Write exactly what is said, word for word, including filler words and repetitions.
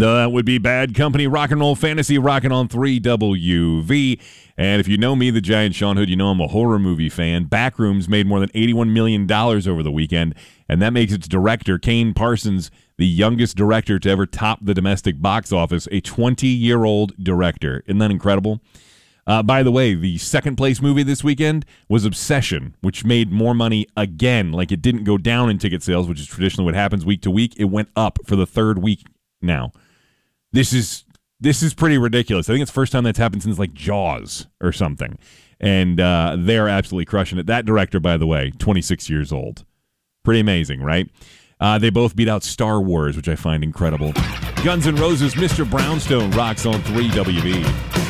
That would be Bad Company, Rock and Roll Fantasy, rocking on three W V. And if you know me, the Giant Sean Hood, you know I'm a horror movie fan. Backrooms made more than eighty-one million dollars over the weekend, and that makes its director, Kane Parsons, the youngest director to ever top the domestic box office, a twenty-year-old director. Isn't that incredible? Uh, by the way, the second place movie this weekend was Obsession, which made more money again. Like, it didn't go down in ticket sales, which is traditionally what happens week to week. It went up for the third week now. This is this is pretty ridiculous. I think it's the first time that's happened since, like, Jaws or something. And uh, they're absolutely crushing it. That director, by the way, twenty-six years old. Pretty amazing, right? Uh, they both beat out Star Wars, which I find incredible. Guns N' Roses, Mister Brownstone rocks on three W V.